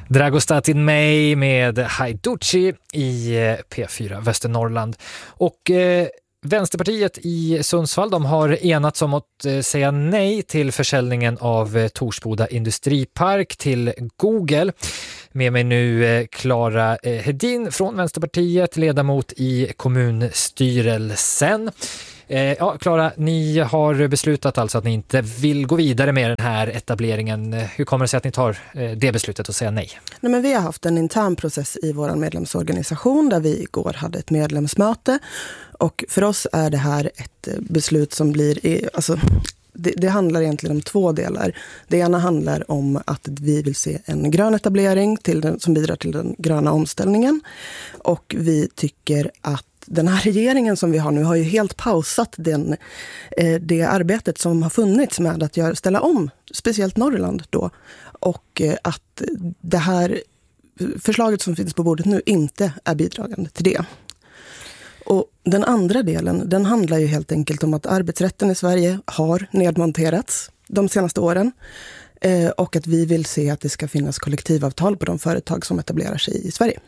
Dragostatin May med Haiduchi i P4 Västernorrland. Och Vänsterpartiet i Sundsvall, de har enats om att säga nej till försäljningen av Torsboda industripark till Google. Med mig nu Clara Hedin från Vänsterpartiet, ledamot i kommunstyrelsen. Ja, Clara, ni har beslutat alltså att ni inte vill gå vidare med den här etableringen. Hur kommer det sig att ni tar det beslutet och säga nej? Nej, men vi har haft en intern process i vår medlemsorganisation där vi igår hade ett medlemsmöte. Och för oss är det här ett beslut som blir... Det handlar egentligen om två delar. Det ena handlar om att vi vill se en grön etablering som bidrar till den gröna omställningen. Och vi tycker att den här regeringen som vi har nu har ju helt pausat det arbetet som har funnits med att ställa om, speciellt Norrland då. Och att det här förslaget som finns på bordet nu inte är bidragande till det. Och den andra delen, den handlar ju helt enkelt om att arbetsrätten i Sverige har nedmonterats de senaste åren. Och att vi vill se att det ska finnas kollektivavtal på de företag som etablerar sig i Sverige.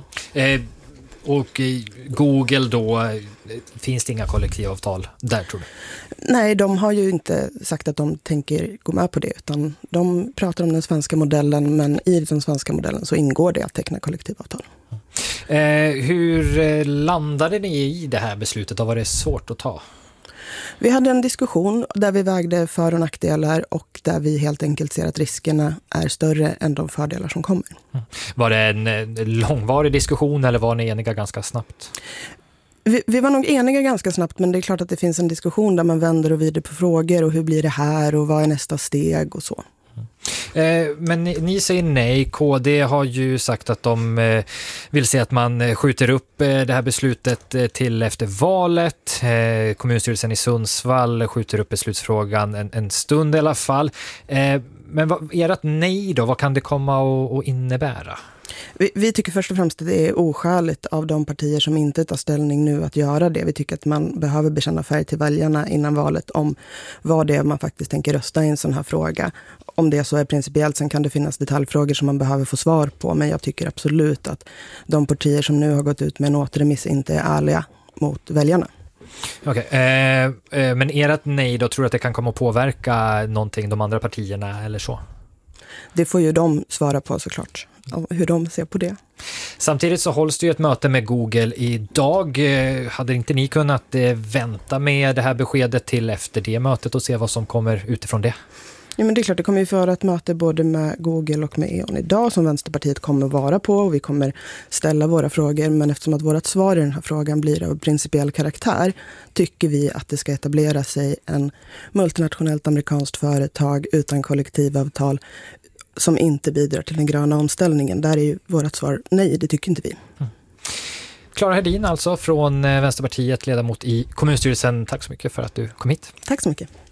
Och i Google då, finns det inga kollektivavtal där, tror du? Nej, de har ju inte sagt att de tänker gå med på det, utan de pratar om den svenska modellen, men i den svenska modellen så ingår det att teckna kollektivavtal. Hur landade ni i det här beslutet och var det svårt att ta? Vi hade en diskussion där vi vägde för- och nackdelar och där vi helt enkelt ser att riskerna är större än de fördelar som kommer. Var det en långvarig diskussion eller var ni eniga ganska snabbt? Vi var nog eniga ganska snabbt, men det är klart att det finns en diskussion där man vänder och vrider på frågor och hur blir det här och vad är nästa steg och så. Men ni säger nej. KD har ju sagt att de vill se att man skjuter upp det här beslutet till efter valet. Kommunstyrelsen i Sundsvall skjuter upp beslutsfrågan en stund i alla fall. Men ert nej då, vad kan det komma att innebära? Vi tycker först och främst att det är oskäligt av de partier som inte tar ställning nu att göra det. Vi tycker att man behöver bekänna färg till väljarna innan valet om vad det är man faktiskt tänker rösta i en sån här fråga. Om det så är principiellt, sen kan det finnas detaljfrågor som man behöver få svar på. Men jag tycker absolut att de partier som nu har gått ut med en återremiss inte är ärliga mot väljarna. Okej, men ert nej då, tror du att det kan komma att påverka någonting, de andra partierna eller så? Det får ju de svara på såklart, hur de ser på det. Samtidigt så hålls det ju ett möte med Google idag. Hade inte ni kunnat vänta med det här beskedet till efter det mötet och se vad som kommer utifrån det? Ja, men det är klart, det kommer ju föra ett möte både med Google och med E.ON idag som Vänsterpartiet kommer att vara på, och vi kommer ställa våra frågor, men eftersom att vårt svar i den här frågan blir av principiell karaktär tycker vi att det ska etablera sig en multinationellt amerikanskt företag utan kollektivavtal som inte bidrar till den gröna omställningen. Där är ju vårt svar nej, det tycker inte vi. Clara Hedin alltså från Vänsterpartiet, ledamot i kommunstyrelsen. Tack så mycket för att du kom hit. Tack så mycket.